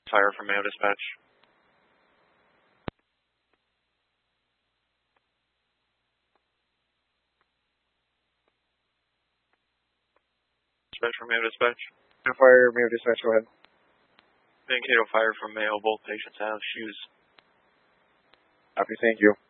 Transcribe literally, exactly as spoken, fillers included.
Fire from Mayo Dispatch. Dispatch from Mayo Dispatch. Fire, Mayo Dispatch, go ahead. Mankato Fire from Mayo, both patients have shoes. Copy, thank you.